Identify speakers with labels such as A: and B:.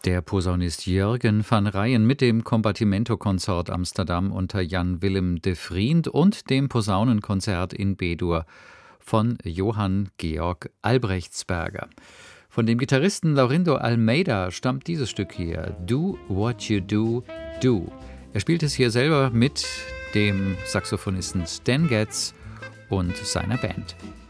A: Der Posaunist Jürgen van Rijn mit dem Combattimento-Consort Amsterdam unter Jan Willem de Vriend und dem Posaunenkonzert in B-Dur von Johann Georg Albrechtsberger. Von dem Gitarristen Laurindo Almeida stammt dieses Stück hier, Do What You Do, Do. Er spielt es hier selber mit dem Saxophonisten Stan Getz und seiner Band.